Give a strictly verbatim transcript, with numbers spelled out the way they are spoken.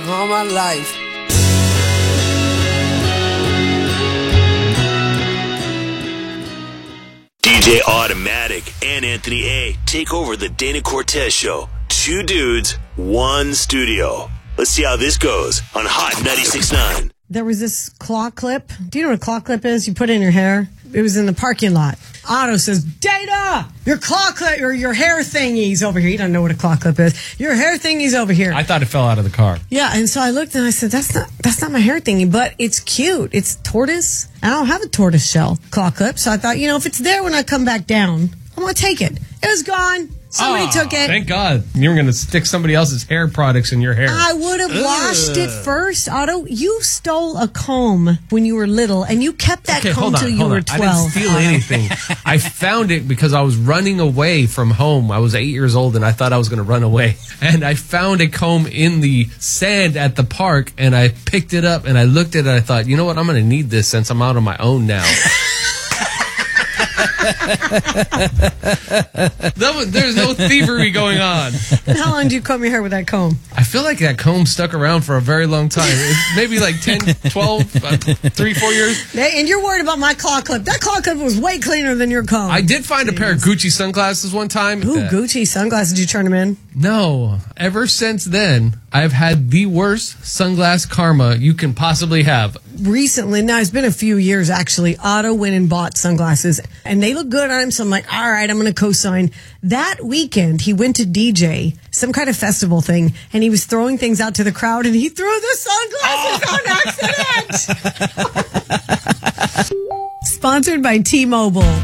all my life. D J Automatic and Anthony A take over the Dana Cortez Show. Two dudes, one studio. Let's see how this goes on Hot ninety-six point nine. There was this claw clip. Do you know what a claw clip is? You put it in your hair. It was in the parking lot. Otto says, Dana, your claw clip or your hair thingy's over here. You don't know what a claw clip is. Your hair thingy's over here. I thought it fell out of the car. Yeah, and so I looked and I said, that's not that's not my hair thingy, but it's cute. It's tortoise. I don't have a tortoise shell claw clip, so I thought, you know, if it's there when I come back down, I'm going to take it. It was gone. Somebody oh, took it. Thank God. You were going to stick somebody else's hair products in your hair. I would have washed it first. Otto, you stole a comb when you were little, and you kept that okay, comb till you hold were on. twelve. I didn't steal anything. I found it because I was running away from home. I was eight years old, and I thought I was going to run away. And I found a comb in the sand at the park, and I picked it up, and I looked at it, and I thought, you know what? I'm going to need this since I'm out on my own now. was, there's no thievery going on. How long did you comb your hair with that comb? I feel like that comb stuck around for a very long time. It's maybe like ten, twelve, uh, three, four years. And you're worried about my claw clip. That claw clip was way cleaner than your comb. I did find Jeez. a pair of Gucci sunglasses one time. Ooh, uh, Gucci sunglasses. Did you turn them in? No. Ever since then, I've had the worst sunglass karma you can possibly have. Recently, now it's been a few years actually, Otto went and bought sunglasses and they look good on him, so I'm like, all right, I'm going to co-sign. That weekend, he went to D J, some kind of festival thing, and he was throwing things out to the crowd and he threw the sunglasses oh. on accident. Sponsored by T-Mobile.